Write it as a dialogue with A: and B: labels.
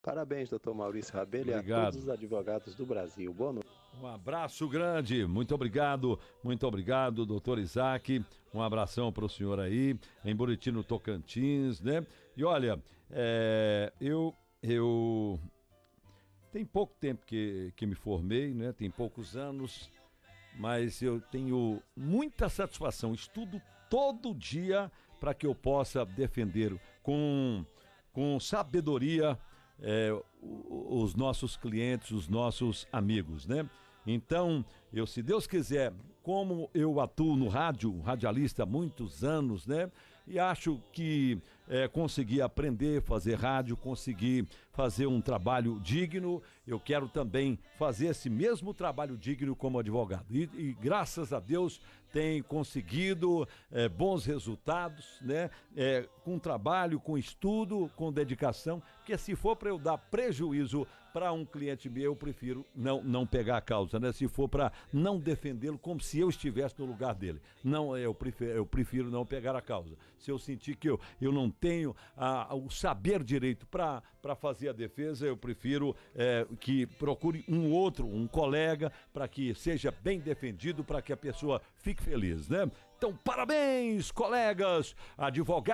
A: Parabéns, doutor Maurício Rabelo, e a todos
B: Obrigado.
A: os advogados do Brasil. Boa noite.
B: Um abraço grande, muito obrigado, doutor Isaac, um abração para o senhor aí, em Buriti, no Tocantins, né? E olha, eu tem pouco tempo que me formei, né? Tem poucos anos, mas eu tenho muita satisfação, estudo todo dia para que eu possa defender com sabedoria os nossos clientes, os nossos amigos, né? Então, se Deus quiser, como eu atuo no rádio, radialista há muitos anos, né? E acho que consegui aprender a fazer rádio, consegui fazer um trabalho digno. Eu quero também fazer esse mesmo trabalho digno como advogado. E graças a Deus tem conseguido bons resultados, né? Com trabalho, com estudo, com dedicação, porque se for para eu dar prejuízo para um cliente meu, eu prefiro não pegar a causa, né? Se for para não defendê-lo como se eu estivesse no lugar dele. Não, eu prefiro não pegar a causa. Se eu sentir que eu não tenho o saber direito para fazer a defesa, eu prefiro que procure um colega, para que seja bem defendido, para que a pessoa fique feliz, né? Então, parabéns, colegas, advogados.